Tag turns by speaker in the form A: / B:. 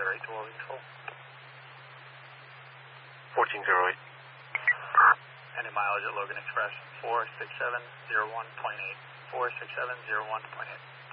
A: weather 8 to Orly Control.
B: 1408.
A: Any mileage at Logan Express, 46701.8. 46701.8.